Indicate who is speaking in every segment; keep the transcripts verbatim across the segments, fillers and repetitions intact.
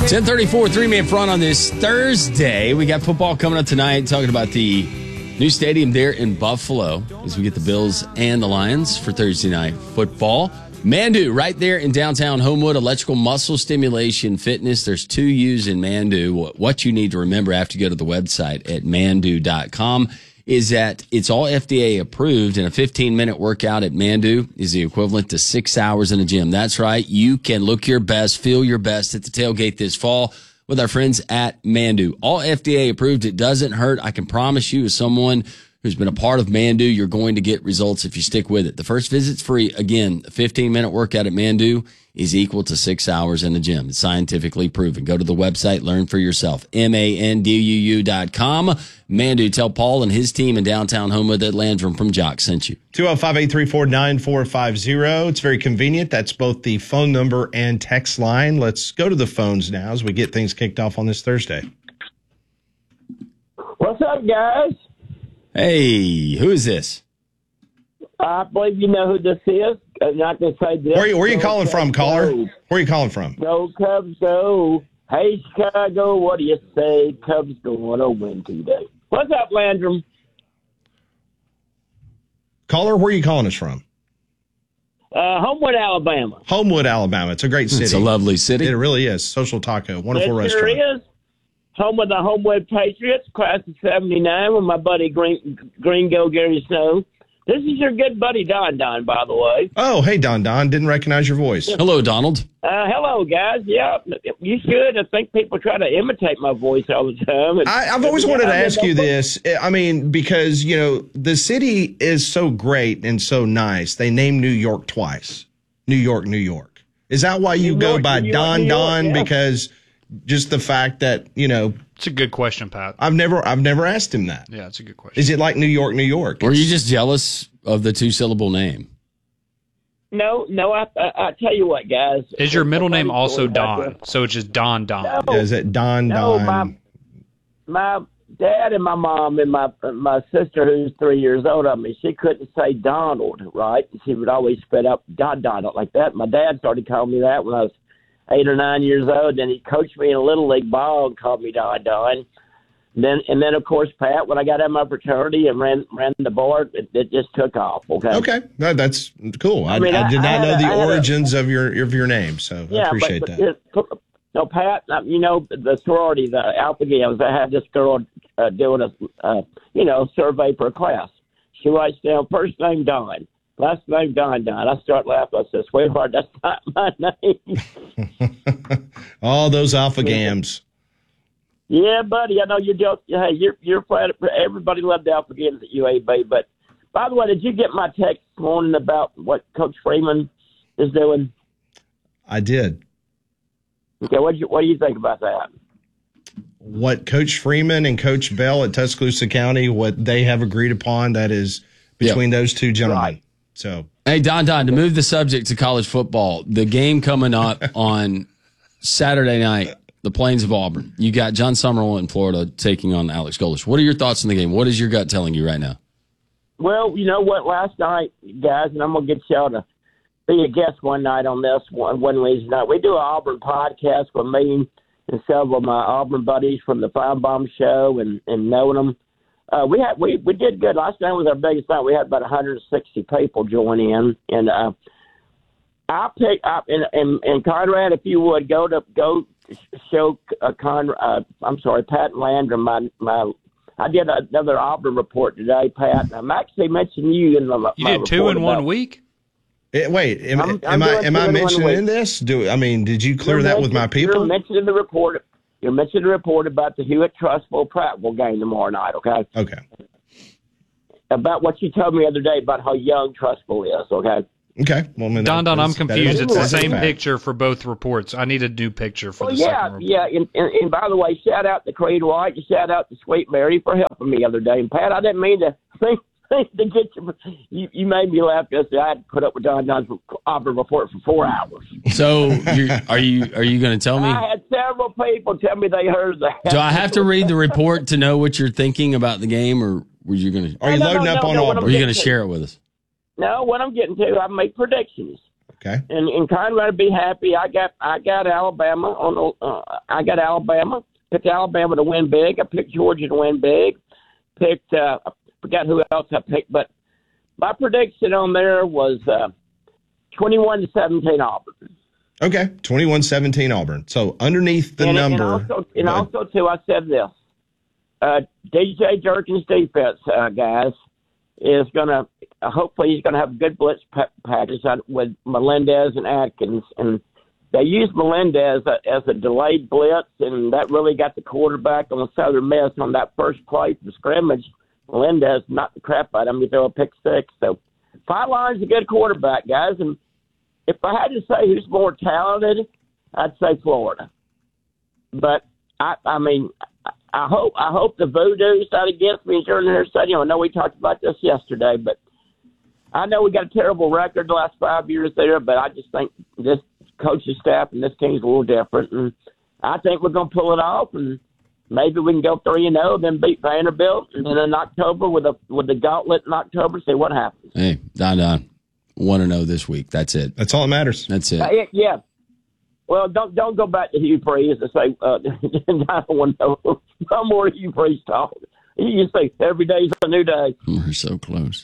Speaker 1: ten thirty-four, three-man front on this Thursday. We got football coming up tonight, talking about the new stadium there in Buffalo as we get the Bills and the Lions for Thursday night football. Mandu, right there in downtown Homewood, electrical muscle stimulation fitness. There's two U's in Mandu. What you need to remember after you go to the website at mandu dot com is that it's all F D A approved, and a fifteen-minute workout at Mandu is the equivalent to six hours in a gym. That's right. You can look your best, feel your best at the tailgate this fall with our friends at Mandu. All F D A approved. It doesn't hurt. I can promise you, as someone who's been a part of Mandu, you're going to get results if you stick with it. The first visit's free. Again, a fifteen-minute workout at Mandu is equal to six hours in the gym. It's scientifically proven. Go to the website, learn for yourself. M A N D U U dot com. Mandu, tell Paul and his team in downtown Homewood that Landrum from Jock sent you.
Speaker 2: two oh five, eight three four, nine four five zero. It's very convenient. That's both the phone number and text line. Let's go to the phones now as we get things kicked off on this Thursday.
Speaker 3: What's up, guys?
Speaker 1: Hey, who is this?
Speaker 3: I believe you know who this is. I'm not going to say this.
Speaker 2: Where are you, where are you calling from, caller? Where are you calling from?
Speaker 3: Go, Cubs, go. Hey, Chicago, what do you say? Cubs going to win today. What's up, Landrum?
Speaker 2: Caller, where are you calling us from?
Speaker 3: Uh, Homewood, Alabama.
Speaker 2: Homewood, Alabama. It's a great city.
Speaker 1: It's a lovely city.
Speaker 2: It really is. Social Taco. Wonderful
Speaker 3: it
Speaker 2: restaurant.
Speaker 3: It sure is. Home of the Homewood Patriots, class of seventy-nine, with my buddy Green, Gringo Gary Snow. This is your good buddy Don Don, by the way.
Speaker 2: Oh, hey, Don Don. Didn't recognize your voice.
Speaker 1: Hello, Donald.
Speaker 3: Uh, hello, guys. Yeah, you should. I think people try to imitate my voice all the time. And,
Speaker 2: I, I've always
Speaker 3: and,
Speaker 2: wanted
Speaker 3: yeah,
Speaker 2: to
Speaker 3: I mean,
Speaker 2: ask you this. I mean, because, you know, the city is so great and so nice. They named New York twice. New York, New York. Is that why you
Speaker 3: New
Speaker 2: go
Speaker 3: York,
Speaker 2: by
Speaker 3: New York,
Speaker 2: Don
Speaker 3: New York,
Speaker 2: Don?
Speaker 3: yeah.
Speaker 2: Because just the fact that, you know,
Speaker 4: It's a good question, Pat.
Speaker 2: I've never I've never asked him that.
Speaker 4: Yeah, it's a good question.
Speaker 2: Is it like New York, New York?
Speaker 1: Were you just jealous of the two-syllable name?
Speaker 3: No, no, I, I, I tell you what, guys.
Speaker 4: Is your middle name
Speaker 3: Funny
Speaker 4: also
Speaker 3: story about
Speaker 4: Don?
Speaker 3: this.
Speaker 4: So it's just Don Don.
Speaker 3: No.
Speaker 2: Yeah, is it Don
Speaker 3: No,
Speaker 2: Don?
Speaker 3: my my dad and my mom and my my sister, who's three years older than me, she couldn't say Donald, right? She would always spit out Don Donald like that. My dad started calling me that when I was eight or nine years old. Then he coached me in a little league ball and called me Don Don. And then, and then, of course, Pat, when I got out of my fraternity and ran ran the board, it, it just took off. Okay.
Speaker 2: Okay, no, that's cool. I,
Speaker 3: I mean,
Speaker 2: I did
Speaker 3: I-
Speaker 2: not
Speaker 3: I
Speaker 2: know
Speaker 3: had a-
Speaker 2: the
Speaker 3: I had a-
Speaker 2: origins of your of your name, so I
Speaker 3: Yeah,
Speaker 2: appreciate
Speaker 3: but,
Speaker 2: that.
Speaker 3: but it, no, Pat, uh, you know, the sorority, the Alpha Gammas, I had this girl uh, doing a, uh, you know, survey for a class. She writes down first name Don, last name Don Don. I start laughing. I said, sweetheart, that's not my name.
Speaker 2: All those alpha gams.
Speaker 3: Yeah, buddy, I know you're joking. Hey, you're you're flat. Everybody loved the Alpha Games at U A B. But by the way, did you get my text this morning about what Coach Freeman is doing?
Speaker 2: I did.
Speaker 3: Okay, what do you what do you think about that?
Speaker 2: What Coach Freeman and Coach Bell at Tuscaloosa County, what they have agreed upon, that is between those two gentlemen.
Speaker 3: Right.
Speaker 2: So,
Speaker 1: Hey, Don Don, to move the subject to college football, the game coming up on Saturday night, the Plains of Auburn. You got John Summerall in Florida taking on Alex Golesh. What are your thoughts on the game? What is your gut telling you right now?
Speaker 3: Well, you know what? Last night, guys, and I'm gonna get y'all to be a guest one night on this one one Wednesday night. We do an Auburn podcast with me and several of my Auburn buddies from the Fine Bomb Show and and knowing them. Uh, we had we we did good. Last night was our biggest night. We had about one hundred sixty people join in, and uh, I pick up and, and and Conrad, if you would go to go show uh, Con. Uh, I'm sorry, Pat Landrum. My my. I did another Auburn report today, Pat. I'm actually mentioning you in the.
Speaker 4: You did two in one
Speaker 3: about,
Speaker 4: week?
Speaker 2: it, wait, am,
Speaker 3: I'm-
Speaker 2: am
Speaker 3: I'm
Speaker 2: I
Speaker 3: doing
Speaker 2: am
Speaker 3: two
Speaker 2: I
Speaker 3: in one
Speaker 2: mentioning
Speaker 3: week.
Speaker 2: in this? Do I mean, did you clear
Speaker 3: You're
Speaker 2: that with my
Speaker 3: mentioning-
Speaker 2: people?
Speaker 3: You're mentioning the report. You're mentioning the report about the Hewitt Trustful Prattville game tomorrow night. Okay.
Speaker 2: Okay.
Speaker 3: About what you told me the other day about how young Trustful is. Okay.
Speaker 2: Okay. Well, I mean,
Speaker 4: Don
Speaker 2: that-
Speaker 4: Don, I'm
Speaker 2: that's- that
Speaker 4: confused.
Speaker 2: is-
Speaker 4: It's the
Speaker 2: that's a
Speaker 4: same
Speaker 2: fact.
Speaker 4: picture for both reports. I need a new picture for
Speaker 3: Well,
Speaker 4: the
Speaker 3: yeah,
Speaker 4: second report.
Speaker 3: yeah. And, and, and by the way, shout out to Creed White and shout out to Sweet Mary for helping me the other day. And Pat, I didn't mean to think. To get you, you, you made me laugh yesterday. I had to put up with Don Don's Auburn report for four hours.
Speaker 1: So, you're, are you are you going to tell me?
Speaker 3: I had several people tell me they heard that.
Speaker 1: Do I have to read the report to know what you're thinking about the game, or were you going to?
Speaker 2: Are you
Speaker 3: No, no,
Speaker 2: loading
Speaker 3: no,
Speaker 2: up
Speaker 3: no,
Speaker 2: on
Speaker 3: no, what
Speaker 2: Auburn?
Speaker 1: Are you going to share it with us?
Speaker 3: No, what I'm getting to, I make predictions.
Speaker 2: Okay.
Speaker 3: And and kind of let it be happy. I got I got Alabama on the. Uh, I got Alabama. Picked Alabama to win big. I picked Georgia to win big. Picked. Uh, I forgot who else I picked, but my prediction on there was uh, twenty-one to seventeen Auburn.
Speaker 2: Okay. twenty-one seventeen Auburn. So underneath the
Speaker 3: and,
Speaker 2: number.
Speaker 3: And also, and also too, I said this. Uh, D J Jerkins' defense, uh, guys, is going to, uh, hopefully he's going to have a good blitz pa- package on, with Melendez and Atkins. And they used Melendez a, as a delayed blitz, and that really got the quarterback on the Southern Miss on that first play from scrimmage. Melendez knocked the crap out of him to throw a pick six. So Fightline's a good quarterback, guys. And if I had to say who's more talented, I'd say Florida. But, I, I mean... I hope I hope the voodoo's not against me during their stadium. I know we talked about this yesterday, but I know we got a terrible record the last five years there, but I just think this coaching staff and this team's a little different. And I think we're going to pull it off, and maybe we can go three and zero, then beat Vanderbilt, and then in October with a with the gauntlet in October, see what happens.
Speaker 1: Hey, Don Don, one and zero this week. That's it.
Speaker 2: That's all that matters.
Speaker 1: That's it.
Speaker 3: Uh, yeah. Well, don't don't go back to Hugh Freeze and say uh, I don't want to know no more Hugh Freeze talk. You just say every day's a new day,
Speaker 1: We're so close.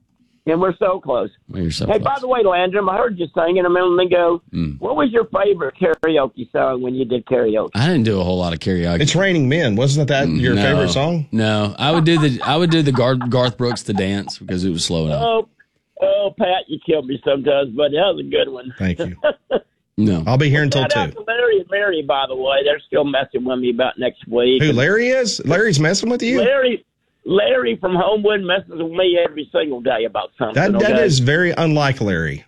Speaker 3: and we're so close.
Speaker 1: We're so
Speaker 3: Hey,
Speaker 1: close.
Speaker 3: by the way, Landrum, I heard you singing a minute ago.
Speaker 1: Mm.
Speaker 3: What was your favorite karaoke song when you did karaoke?
Speaker 1: I didn't do a whole lot of karaoke.
Speaker 2: It's Raining Men. Wasn't that your
Speaker 1: No.
Speaker 2: favorite song?
Speaker 1: No, I would do the I would do the Garth, Garth Brooks to dance because it was slow enough.
Speaker 3: Oh, oh, Pat, you kill me sometimes, but that was a good one.
Speaker 2: Thank you.
Speaker 1: No,
Speaker 2: I'll be here until
Speaker 3: Shout out
Speaker 2: two.
Speaker 3: to Larry and Mary, by the way. They're still messing with me about next week.
Speaker 2: Who, Larry is? Larry's messing with you?
Speaker 3: Larry, Larry from Homewood messes with me every single day about something.
Speaker 2: That That
Speaker 3: okay?
Speaker 2: is very unlike Larry.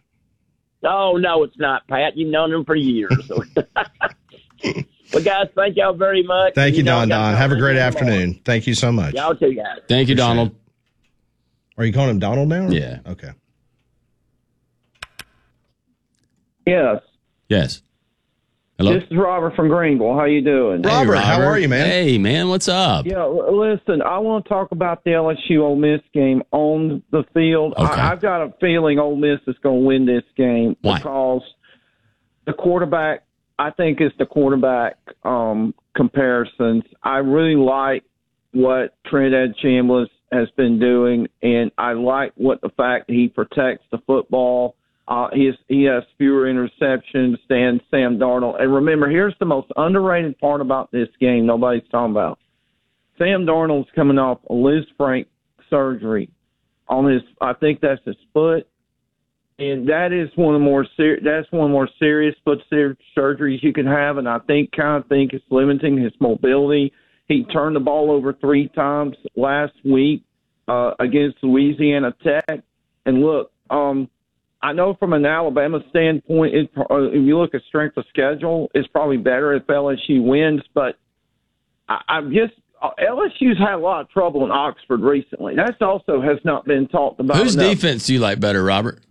Speaker 3: Oh, no, it's not, Pat. You've known him for years. Well, guys, thank y'all very much.
Speaker 2: Thank you,
Speaker 3: know,
Speaker 2: Don
Speaker 3: I gotta
Speaker 2: Don.
Speaker 3: go
Speaker 2: Have a
Speaker 3: in
Speaker 2: great
Speaker 3: the
Speaker 2: afternoon.
Speaker 3: morning.
Speaker 2: Thank you so much.
Speaker 3: Y'all too, guys.
Speaker 1: thank you,
Speaker 2: Appreciate
Speaker 1: Donald.
Speaker 2: Are you calling him Donald now? or-
Speaker 1: Yeah.
Speaker 2: Okay.
Speaker 5: Yes.
Speaker 1: Yes. Hello,
Speaker 5: This is Robert from Greenville. How you doing?
Speaker 2: Hey, Robert, how are you, man?
Speaker 1: Hey, man, what's up?
Speaker 5: Yeah, l- listen, I want to talk about the L S U Ole Miss game on the field.
Speaker 1: Okay.
Speaker 5: I, I've got a feeling Ole Miss is going to win this game
Speaker 1: Why?
Speaker 5: because the quarterback, I think it's the quarterback um, comparisons. I really like what Trinidad Chambliss has been doing, and I like what the fact that he protects the football. Uh, he, has, he has fewer interceptions than Sam Darnold. And remember, here's the most underrated part about this game nobody's talking about. Sam Darnold's coming off a Liz Frank surgery on his, I think that's his foot. And that is one of the more ser- that's one of the more serious foot ser- surgeries you can have, and I think kind of think it's limiting his mobility. He turned the ball over three times last week uh, against Louisiana Tech. And look, um, I know from an Alabama standpoint, it, uh, if you look at strength of schedule, it's probably better if L S U wins. But I, I'm just uh, L S U's had a lot of trouble in Oxford recently. That also has not been talked about.
Speaker 1: Whose
Speaker 5: enough.
Speaker 1: defense do you like better, Robert?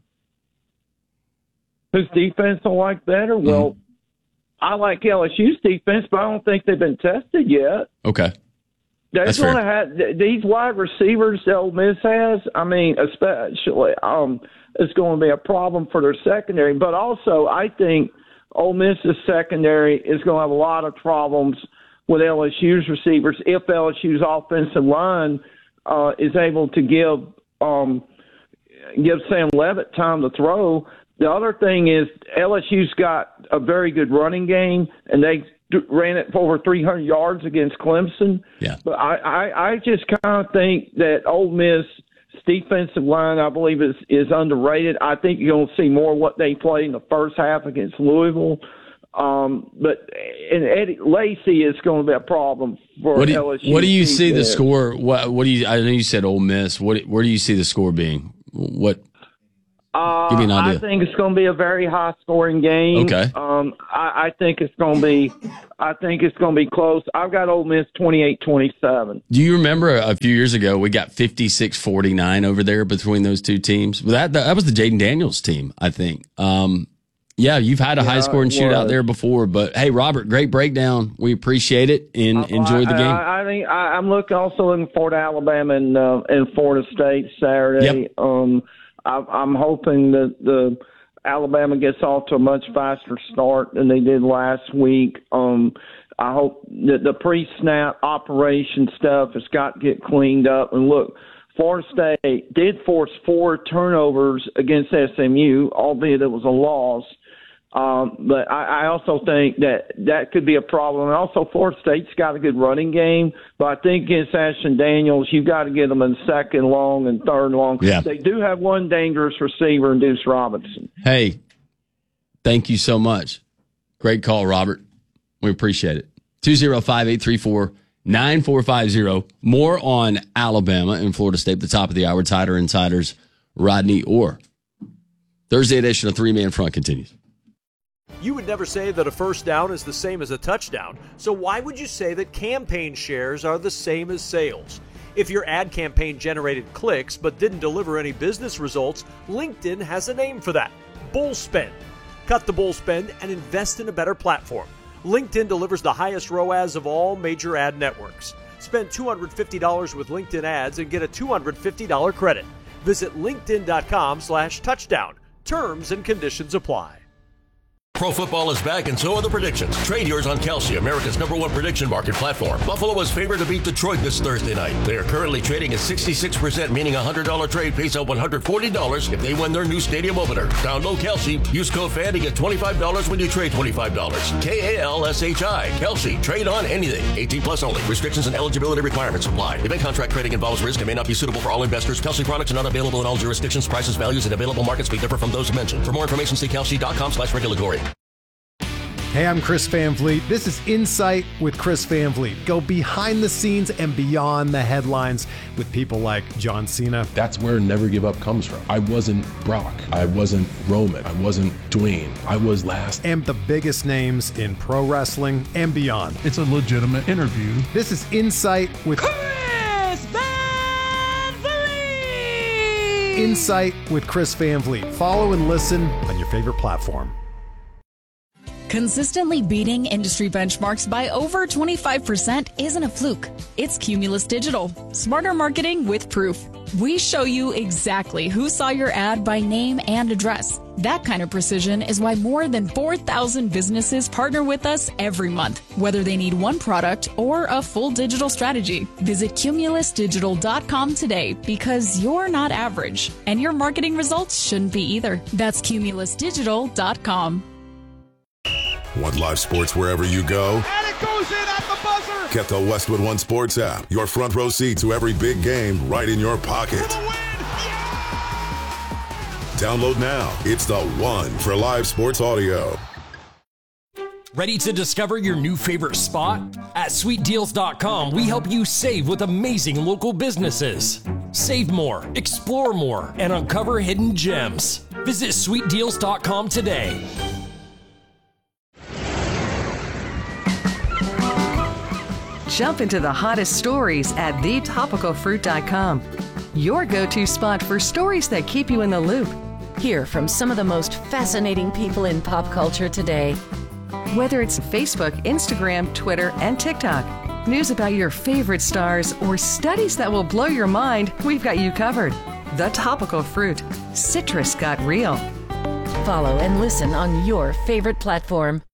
Speaker 5: Whose defense I like better?
Speaker 1: Mm-hmm.
Speaker 5: Well, I like L S U's defense, but I don't think they've been tested yet.
Speaker 1: Okay.
Speaker 5: They're
Speaker 1: That's
Speaker 5: going
Speaker 1: fair.
Speaker 5: to have th- these wide receivers that Ole Miss has. I mean, especially, um, it's going to be a problem for their secondary. But also, I think Ole Miss's secondary is going to have a lot of problems with L S U's receivers if L S U's offensive line uh, is able to give um, give Sam Levitt time to throw. The other thing is L S U's got a very good running game, and they d- ran it for over three hundred yards against Clemson.
Speaker 1: Yeah.
Speaker 5: But I, I, I just kind of think that Ole Miss defensive line, I believe, is, is underrated. I think you're going to see more of what they played in the first half against Louisville. Um, but and Eddie Lacy is going to be a problem for
Speaker 1: What do
Speaker 5: L
Speaker 1: you,
Speaker 5: S U.
Speaker 1: what do you see the
Speaker 5: defense.
Speaker 1: score? What what do you? I know you said Ole Miss. What where do you see the score being? What?
Speaker 5: Uh,
Speaker 1: Give me an idea.
Speaker 5: I think it's going to be a very high scoring game.
Speaker 1: Okay.
Speaker 5: Um, I, I think it's going to be, I think it's going to be close. I've got Ole Miss twenty-eight twenty-seven.
Speaker 1: Do you remember a few years ago we got fifty-six forty-nine over there between those two teams? Well, that that was the Jaden Daniels team, I think. Um, yeah, you've had a high scoring
Speaker 5: it
Speaker 1: shootout
Speaker 5: was.
Speaker 1: there before, but hey, Robert, great breakdown. We appreciate it and enjoy the
Speaker 5: I,
Speaker 1: game.
Speaker 5: I, I think I, I'm looking also looking forward to Alabama and uh, and Florida State Saturday.
Speaker 1: Yep.
Speaker 5: Um, I, I'm hoping that the Alabama gets off to a much faster start than they did last week. Um, I hope that the pre-snap operation stuff has got to get cleaned up. And look, Florida State did force four turnovers against S M U, albeit it was a loss. Um, but I, I also think that that could be a problem. And also, Florida State's got a good running game, but I think against Ashton Daniels, you've got to get them in second long and third long.
Speaker 1: Yeah.
Speaker 5: They do have one dangerous receiver in Deuce Robinson.
Speaker 1: Hey, thank you so much. Great call, Robert. We appreciate it. two oh five, eight three four, nine four five zero. More on Alabama and Florida State at the top of the hour. Tighter and Tighter's Rodney Orr. Thursday edition of Three Man Front continues.
Speaker 6: You would never say that a first down is the same as a touchdown, so why would you say that campaign shares are the same as sales? If your ad campaign generated clicks but didn't deliver any business results, LinkedIn has a name for that: bull spend. Cut the bull spend and invest in a better platform. LinkedIn delivers the highest R O A S of all major ad networks. Spend two hundred fifty dollars with LinkedIn ads and get a two hundred fifty dollars credit. Visit linkedin.com slash touchdown. Terms and conditions apply.
Speaker 7: Pro football is back, and so are the predictions. Trade yours on Kalshi, America's number one prediction market platform. Buffalo was favored to beat Detroit this Thursday night. They are currently trading at sixty-six percent, meaning a one hundred dollars trade pays out one hundred forty dollars if they win their new stadium opener. Download Kalshi. Use code F A N to get twenty-five dollars when you trade twenty-five dollars. K A L S H I. Kalshi. Trade on anything. eighteen plus only. Restrictions and eligibility requirements apply. Event contract trading involves risk and may not be suitable for all investors. Kalshi products are not available in all jurisdictions. Prices, values, and available markets may differ from those mentioned. For more information, see kalshi.com slash regulatory.
Speaker 8: Hey, I'm Chris Van Vliet. This is Insight with Chris Van Vliet. Go behind the scenes and beyond the headlines with people like John Cena.
Speaker 9: That's where Never Give Up comes from. I wasn't Brock. I wasn't Roman. I wasn't Dwayne. I was last.
Speaker 8: And the biggest names in pro wrestling and beyond.
Speaker 10: It's a legitimate interview.
Speaker 8: This is Insight with
Speaker 11: Chris Van Vliet.
Speaker 8: Insight with Chris Van Vliet. Follow and listen on your favorite platform.
Speaker 12: Consistently beating industry benchmarks by over twenty-five percent isn't a fluke. It's Cumulus Digital. Smarter marketing with proof. We show you exactly who saw your ad by name and address. That kind of precision is why more than four thousand businesses partner with us every month, whether they need one product or a full digital strategy. Visit cumulus digital dot com today, because you're not average, and your marketing results shouldn't be either. That's cumulus digital dot com.
Speaker 13: Want live sports wherever you go?
Speaker 11: And it goes in at the buzzer!
Speaker 13: Get the Westwood One Sports app. Your front row seat to every big game right in your pocket.
Speaker 11: Yeah!
Speaker 13: Download now. It's the one for live sports audio.
Speaker 14: Ready to discover your new favorite spot? At sweet deals dot com, we help you save with amazing local businesses. Save more, explore more, and uncover hidden gems. Visit sweet deals dot com today.
Speaker 15: Jump into the hottest stories at the topical fruit dot com. Your go-to spot for stories that keep you in the loop.
Speaker 16: Hear from some of the most fascinating people in pop culture today.
Speaker 15: Whether it's Facebook, Instagram, Twitter, and TikTok, news about your favorite stars, or studies that will blow your mind, we've got you covered. The Topical Fruit. Citrus got real.
Speaker 16: Follow and listen on your favorite platform.